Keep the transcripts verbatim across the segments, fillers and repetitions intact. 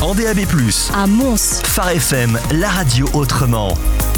en D A B plus, à Mons. Phare F M, la radio autrement.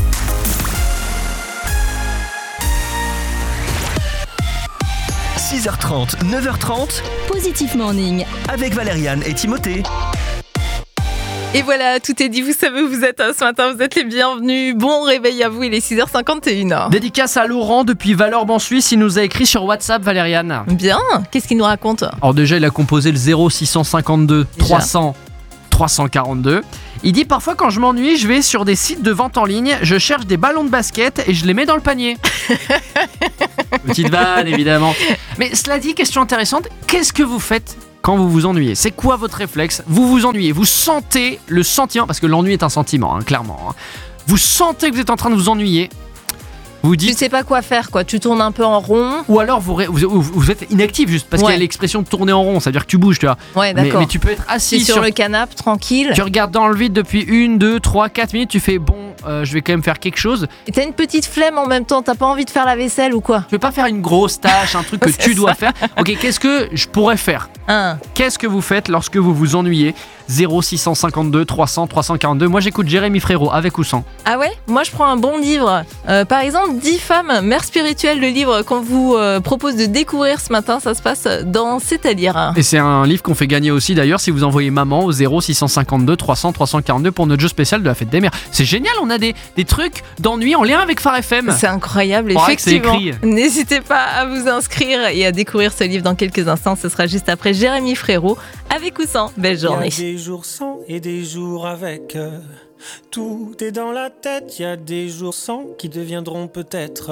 six heures trente, neuf heures trente, Positif Morning. avec Valériane et Timothée. Et voilà, tout est dit, vous savez où vous êtes hein, ce matin, vous êtes les bienvenus. Bon réveil à vous, il est six heures cinquante et une. Dédicace à Laurent depuis Valorbe en Suisse, il nous a écrit sur WhatsApp, Valériane. Bien, qu'est-ce qu'il nous raconte? Alors déjà, il a composé le zéro six cent cinquante-deux trois cents trois cent quarante-deux. Il dit parfois quand je m'ennuie, je vais sur des sites de vente en ligne, je cherche des ballons de basket et je les mets dans le panier. Petite vanne évidemment. Mais cela dit, question intéressante, qu'est-ce que vous faites quand vous vous ennuyez? C'est quoi votre réflexe? Vous vous ennuyez, vous sentez le sentiment, parce que l'ennui est un sentiment, hein, clairement. Hein. Vous sentez que vous êtes en train de vous ennuyer. Vous Tu dites, sais pas quoi faire, quoi. Tu tournes un peu en rond. ou alors vous, ré- vous, vous êtes inactif juste parce Ouais. qu'il y a l'expression de tourner en rond, c'est-à-dire que tu bouges, tu vois. Ouais, Mais, d'accord. mais tu peux être Tu es assis sur, sur le canapé, tranquille. tu regardes dans le vide depuis une, deux, trois, quatre minutes, tu fais bon, euh, je vais quand même faire quelque chose. Et t'as une petite flemme en même temps. T'as pas envie de faire la vaisselle ou quoi? Je vais pas faire une grosse tâche, un truc que C'est tu dois ça. faire. Ok, qu'est-ce que je pourrais faire? Hein. Qu'est-ce que vous faites lorsque vous vous ennuyez? Zéro six cent cinquante-deux trois cents trois cent quarante-deux. Moi j'écoute Jérémy Frérot, avec ou sans. Ah ouais? Moi je prends un bon livre. Euh, par exemple, dix femmes, mères spirituelles, le livre qu'on vous euh, propose de découvrir ce matin. Ça se passe dans C'est à lire. Et c'est un livre qu'on fait gagner aussi d'ailleurs si vous envoyez maman au zéro six cent cinquante-deux trois cents trois cent quarante-deux pour notre jeu spécial de la fête des mères. C'est génial, on a des, des trucs d'ennui en lien avec Phare F M. C'est incroyable, On dirait que c'est effectivement. écrit. N'hésitez pas à vous inscrire et à découvrir ce livre dans quelques instants. Ce sera juste après Jérémy Frérot, avec ou sans. Belle journée. Il y a des jours sans et des jours avec. euh, Tout est dans la tête. Il y a des jours sans qui deviendront peut-être.